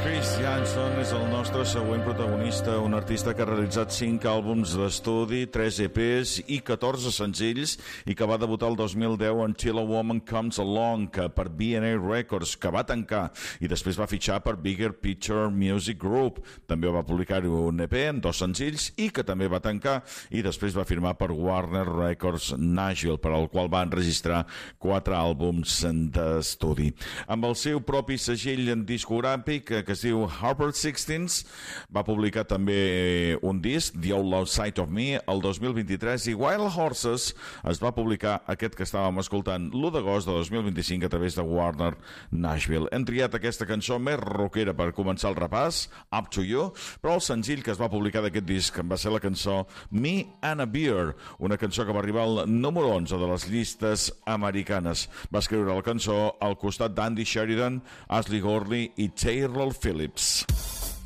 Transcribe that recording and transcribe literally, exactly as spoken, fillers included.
Chris Janson és el nostre següent protagonista, un artista que ha realitzat cinc àlbums d'estudi, tres E Pes i catorze senzills, i que va debutar el dos mil deu Until a Woman Comes Along, que per B and A Records, que va tancar i després va fitxar per Bigger Picture Music Group. També va publicar un E P amb dos senzills i que també va tancar, i després va firmar per Warner Records Nashville, per al qual va enregistrar quatre àlbums d'estudi. Amb el seu propi segell discogràfic, que es diu Harper Sixteens, va publicar també un disc, The Outlaw Side of Me, el dos mil vint-i-tres, i Wild Horses es va publicar, aquest que estàvem escoltant, l'u d'agost de dos mil vint-i-cinc a través de Warner Nashville. Hem triat aquesta cançó més rockera per començar el repàs, Up to You, però el senzill que es va publicar d'aquest disc va ser la cançó Me and a Beer, una cançó que va arribar al número onze de les llistes americanes. Va escriure la cançó al costat d'Andy Sheridan, Ashley Gorley i Taylor Phillips.